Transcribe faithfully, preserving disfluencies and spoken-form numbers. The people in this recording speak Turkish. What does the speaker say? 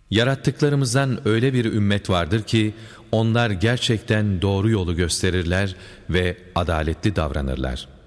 Yarattıklarımızdan öyle bir ümmet vardır ki, onlar gerçekten doğru yolu gösterirler ve adaletli davranırlar.